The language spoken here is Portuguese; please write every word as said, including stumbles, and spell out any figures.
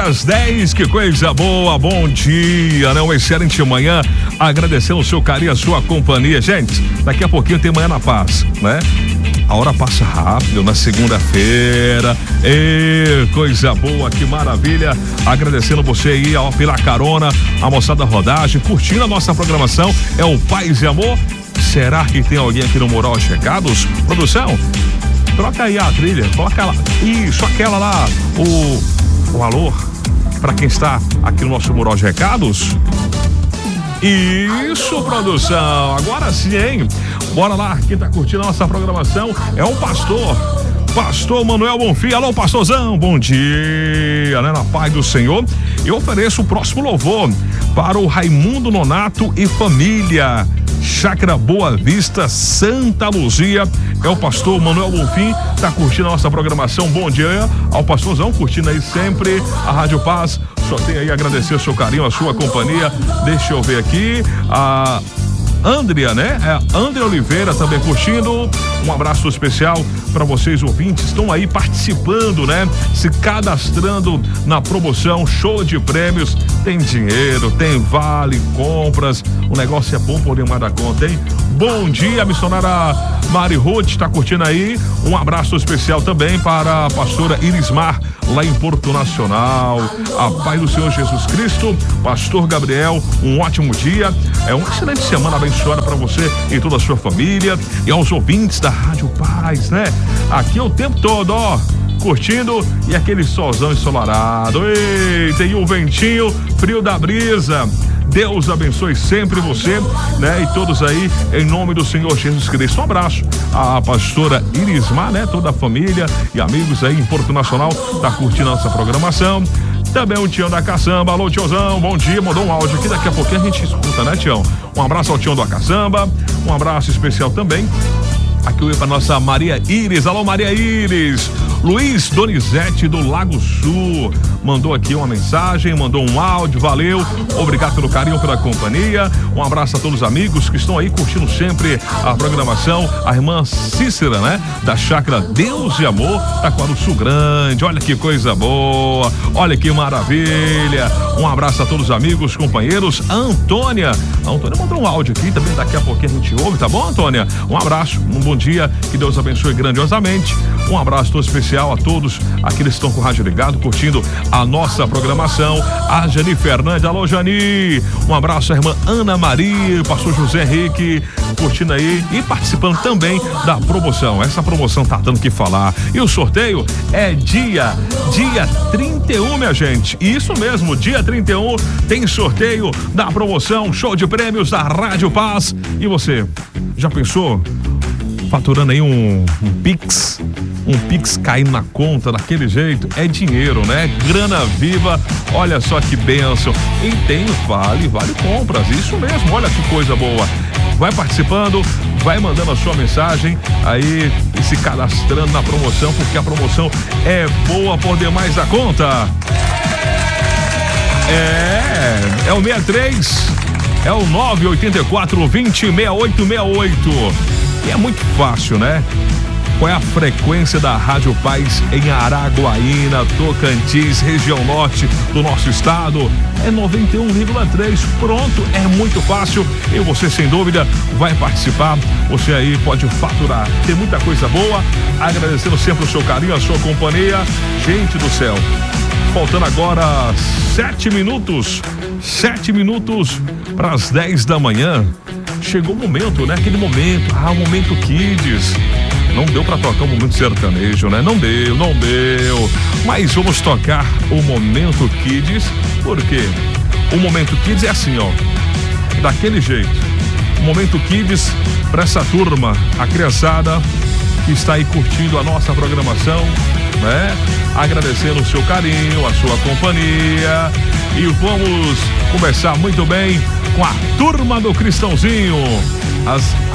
para as dez, que coisa boa, bom dia, né? Uma excelente manhã, agradecendo o seu carinho, a sua companhia. Gente, daqui a pouquinho tem Manhã na Paz, né? A hora passa rápido na segunda-feira. Ê, coisa boa, que maravilha. Agradecendo você aí, ó, pela carona, a moçada rodagem, curtindo a nossa programação. É o Paz e Amor. Será que tem alguém aqui no Mural aos Recados? Produção, troca aí a trilha, coloca lá. Isso, aquela lá, o, o alô, para quem está aqui no nosso Mural aos Recados. Isso, produção, agora sim, hein? Bora lá, quem tá curtindo a nossa programação é o pastor, pastor Manuel Bonfim. Alô, pastorzão, bom dia, né? Na paz do Senhor. Eu ofereço o próximo louvor para o Raimundo Nonato e família, Chácara Boa Vista, Santa Luzia. É o pastor Manuel Bonfim, tá curtindo a nossa programação. Bom dia ao pastorzão, curtindo aí sempre a Rádio Paz. Só tem aí a agradecer o seu carinho, a sua companhia. Deixa eu ver aqui, a Andrea, né? É Andrea Oliveira também curtindo. Um abraço especial para vocês ouvintes, estão aí participando, né? Se cadastrando na promoção Show de Prêmios. Tem dinheiro, tem vale, compras. O negócio é bom por demais da conta, hein? Bom dia, missionária Mari Ruth, tá curtindo aí. Um abraço especial também para a pastora Irismar, lá em Porto Nacional. A paz do Senhor Jesus Cristo. Pastor Gabriel, um ótimo dia. É uma excelente semana abençoada para você e toda a sua família. E aos ouvintes da Rádio Paz, né? Aqui é o tempo todo, ó, curtindo, e aquele solzão ensolarado. Eita, e o ventinho frio da brisa. Deus abençoe sempre você, né? E todos aí, em nome do Senhor Jesus Cristo. Um abraço à pastora Irismar, né? Toda a família e amigos aí em Porto Nacional, tá curtindo a nossa programação. Também o Tião da Caçamba. Alô, tiozão, bom dia. Mandou um áudio aqui, daqui a pouquinho a gente escuta, né, Tião? Um abraço ao Tião da Caçamba. Um abraço especial também aqui para nossa Maria Iris. Alô, Maria Iris. Luiz Donizete do Lago Sul mandou aqui uma mensagem, mandou um áudio, valeu, obrigado pelo carinho, pela companhia. Um abraço a todos os amigos que estão aí curtindo sempre a programação. A irmã Cícera, né? Da Chácara Deus e Amor, Taquara do Sul Grande. Olha que coisa boa, olha que maravilha. Um abraço a todos os amigos, companheiros. A Antônia, a Antônia mandou um áudio aqui também, daqui a pouquinho a gente ouve, tá bom, Antônia? Um abraço, um bom dia, que Deus abençoe grandiosamente. Um abraço todo especial a todos aqueles que estão com o rádio ligado, curtindo a nossa programação. A Jani Fernandes, alô Jani, um abraço à irmã Ana Maria, o pastor José Henrique, curtindo aí e participando também da promoção. Essa promoção tá dando o que falar. E o sorteio é dia, dia trinta e um, minha gente. Isso mesmo, dia trinta e um tem sorteio da promoção Show de Prêmios da Rádio Paz. E você, já pensou? Faturando aí um, um Pix, um Pix caindo na conta daquele jeito, é dinheiro, né? Grana viva, olha só que bênção. E tem vale, vale compras, isso mesmo, olha que coisa boa. Vai participando, vai mandando a sua mensagem aí e se cadastrando na promoção, porque a promoção é boa por demais da conta. É, é o sessenta e três, é o nove oito quatro, vinte, sessenta e oito sessenta e oito. E é muito fácil, né? Qual é a frequência da Rádio Paz em Araguaína, Tocantins, região norte do nosso estado? É noventa e um vírgula três. Pronto, é muito fácil e você sem dúvida vai participar. Você aí pode faturar. Tem muita coisa boa. Agradecendo sempre o seu carinho, a sua companhia. Gente do céu, faltando agora sete minutos, sete minutos para as dez da manhã. Chegou o momento, né? Aquele momento, ah, o momento Kids. Não deu pra tocar o momento sertanejo, né? Não deu, não deu. Mas vamos tocar o momento Kids, porque o momento Kids é assim, ó, daquele jeito. O momento Kids pra essa turma, a criançada que está aí curtindo a nossa programação, né? Agradecendo o seu carinho, a sua companhia. E vamos começar muito bem com a turma do Cristãozinho. As